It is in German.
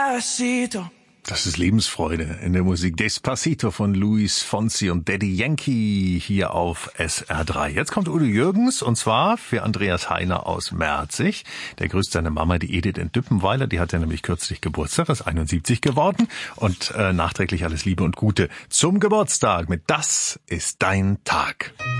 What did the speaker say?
Despacito. Das ist Lebensfreude in der Musik. Despacito von Luis Fonsi und Daddy Yankee hier auf SR3. Jetzt kommt Udo Jürgens und zwar für Andreas Heiner aus Merzig. Der grüßt seine Mama, die Edith in Düppenweiler. Die hat ja nämlich kürzlich Geburtstag, ist 71 geworden. Und nachträglich alles Liebe und Gute zum Geburtstag mit Das ist dein Tag.